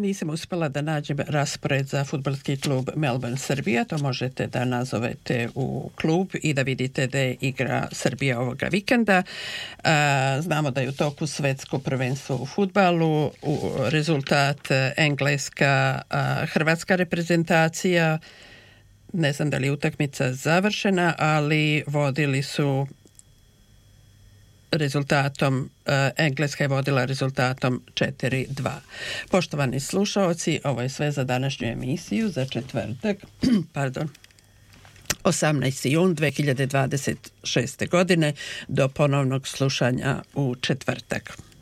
nisam uspjela da nađem raspored za fudbalski klub Melbourne Srbija. To možete da nazovete u klub i da vidite da igra Srbija ovoga vikenda. Znamo da je u toku svetsko prvenstvo u fudbalu, rezultat engleska, hrvatska reprezentacija. Ne znam da li je utakmica završena, ali vodili su rezultatom, Engleska je vodila rezultatom 4-2. Poštovani slušaoci, ovo je sve za današnju emisiju za četvrtak, 18. jun 2026. godine. Do ponovnog slušanja u četvrtak.